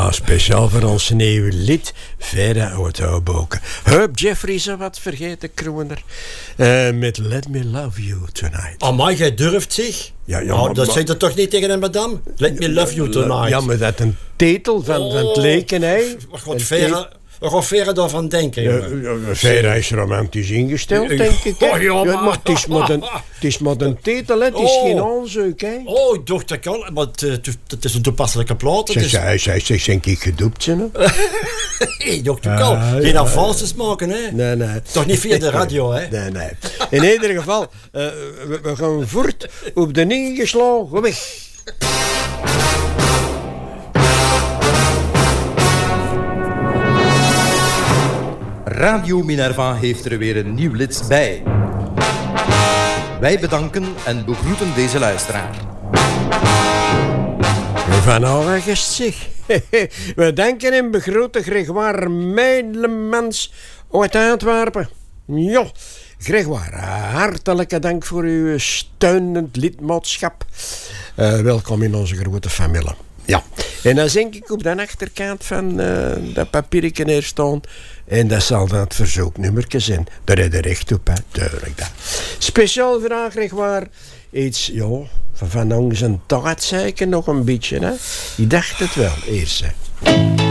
Ja, speciaal voor ons nieuwe lid, Vera Autoboken. Herb Jeffries, wat vergeten, crooner. Met Let Me Love You Tonight. Amai, jij durft zich? Ja, dat zei je toch niet tegen een madame? Let Me Love You Tonight. Ja, maar dat een titel van het leken, hè? Wat gaat Vera daarvan denken? Vera is romantisch ingesteld, denk ik. Maar het is maar een titel, hè. Het is geen aanzoek, hè. Oh, ik dacht dat kan, maar het is een toepasselijke plaat. Zij denk ik gedoept, hè. Ik dacht ook al, geen avances maken, hè. Nee. Toch niet via de radio, hè. Nee. In ieder geval, we gaan voort op de ingeslagen weg. Radio Minerva heeft er weer een nieuw lid bij. Wij bedanken en begroeten deze luisteraar. Van August, zeg. We danken en begroeten Grégoire Meilemans uit Antwerpen. Ja, Grégoire, hartelijke dank voor uw steunend lidmaatschap. Welkom in onze grote familie. Ja, en dan denk ik op de achterkant van dat papiertje neer staan. En dat zal dan het verzoeknummertje zijn. Daar heb je recht op, hè. Tuurlijk dat. Speciaal vraag, Grégoire. Iets, ja, van onze tijd zeker nog een beetje, hè. Ik dacht het wel, eerst, hè.